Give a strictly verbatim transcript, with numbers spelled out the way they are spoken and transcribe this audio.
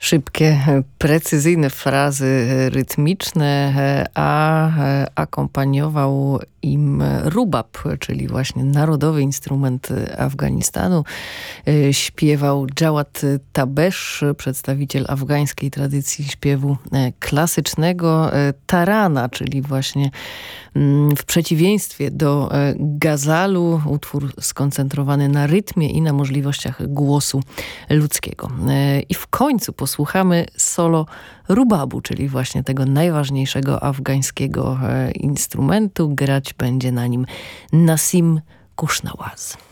Szybkie, precyzyjne frazy rytmiczne, a akompaniował im rubab, czyli właśnie narodowy instrument Afganistanu. Śpiewał Dżawad Tabesz, przedstawiciel afgańskiej tradycji śpiewu klasycznego. Tarana, czyli właśnie w przeciwieństwie do gazalu, utwór skoncentrowany na rytmie i na możliwościach głosu ludzkiego. I w końcu posłuchamy solo rubabu, czyli właśnie tego najważniejszego afgańskiego instrumentu. Grać będzie na nim Nasim Kushnawaz.